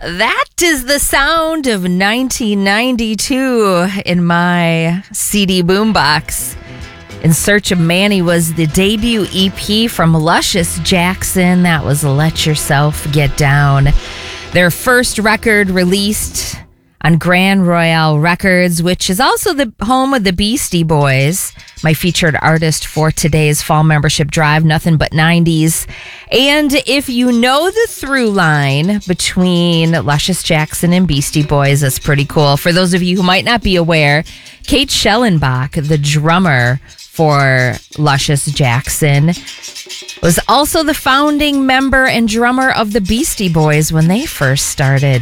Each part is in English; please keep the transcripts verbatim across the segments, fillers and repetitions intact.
That is the sound of nineteen ninety-two in my C D boombox. In Search of Manny was the debut E P from Luscious Jackson. That was Let Yourself Get Down. Their first record released on Grand Royale Records, which is also the home of the Beastie Boys, my featured artist for today's fall membership drive, Nothing But nineties. And if you know the through line between Luscious Jackson and Beastie Boys, that's pretty cool. For those of you who might not be aware, Kate Schellenbach, the drummer for Luscious Jackson, was also the founding member and drummer of the Beastie Boys when they first started.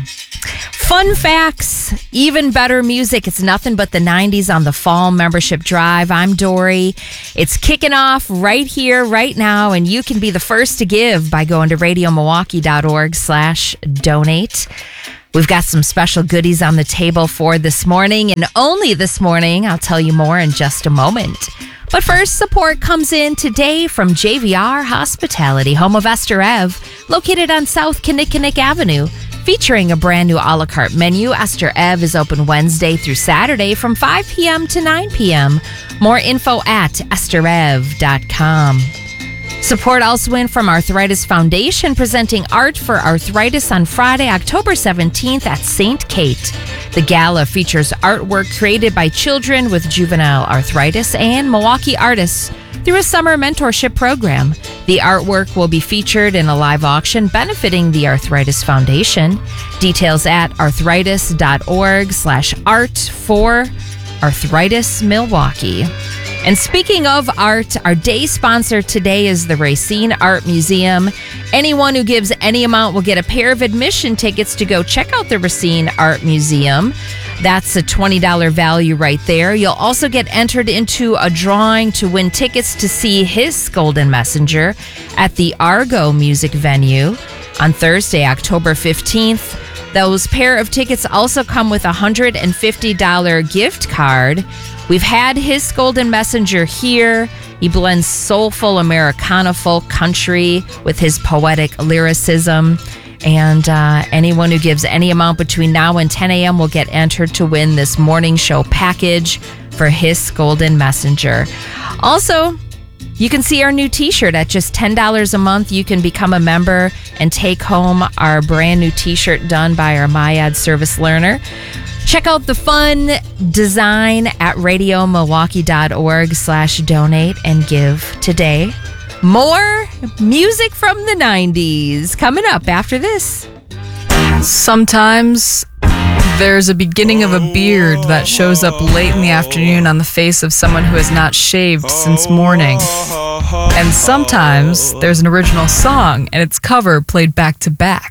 Fun facts, even better music. It's Nothing But the nineties on the fall membership drive. I'm Dory. It's kicking off right here, right now, and you can be the first to give by going to radiomilwaukee.org slash donate. We've got some special goodies on the table for this morning, and only this morning. I'll tell you more in just a moment. But first, support comes in today from J V R Hospitality, home of Esther Ev, located on South Kinnickinnick Avenue. Featuring a brand new a la carte menu, Esther Ev is open Wednesday through Saturday from five p.m. to nine p.m. More info at esther ev dot com. Support also in from Arthritis Foundation, presenting Art for Arthritis on Friday, October seventeenth at Saint Kate. The gala features artwork created by children with juvenile arthritis and Milwaukee artists through a summer mentorship program. The artwork will be featured in a live auction benefiting the Arthritis Foundation. Details at arthritis.org slash art for Arthritis Milwaukee. And speaking of art, our day sponsor today is the Racine Art Museum. Anyone who gives any amount will get a pair of admission tickets to go check out the Racine Art Museum. That's a twenty dollars value right there. You'll also get entered into a drawing to win tickets to see His Golden Messenger at the Argo Music Venue on Thursday, October fifteenth. Those pair of tickets also come with a one hundred fifty dollars gift card. We've had His Golden Messenger here. He blends soulful Americana folk country with his poetic lyricism. And uh, anyone who gives any amount between now and ten a.m. will get entered to win this morning show package for His Golden Messenger. Also, you can see our new t-shirt at just ten dollars a month. You can become a member and take home our brand new t-shirt done by our MyAd service learner. Check out the fun design at radiomilwaukee.org slash donate and give today. More music from the nineties coming up after this. Sometimes there's a beginning of a beard that shows up late in the afternoon on the face of someone who has not shaved since morning. And sometimes there's an original song and its cover played back to back.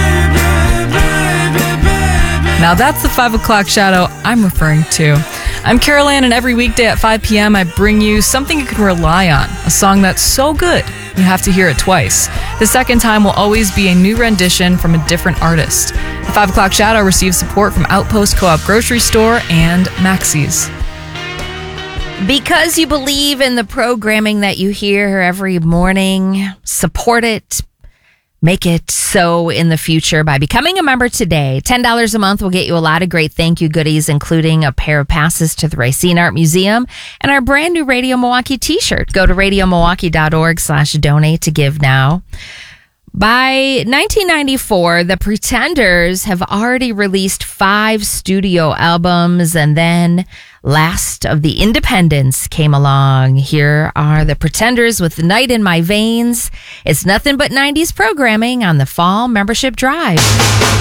Now that's the five o'clock shadow I'm referring to. I'm Carol Ann, and every weekday at five p.m. I bring you something you can rely on, a song that's so good you have to hear it twice. The second time will always be a new rendition from a different artist. The five o'clock shadow receives support from Outpost Co-op Grocery Store and Maxie's. Because you believe in the programming that you hear every morning, support it. Make it so in the future by becoming a member today. ten dollars a month will get you a lot of great thank you goodies, including a pair of passes to the Racine Art Museum and our brand new Radio Milwaukee t-shirt. Go to radiomilwaukee.org slash donate to give now. By nineteen ninety-four, the Pretenders have already released five studio albums, and then Last of the Independents came along. Here are the Pretenders with Night in My Veins. It's Nothing But nineties programming on the Fall Membership Drive.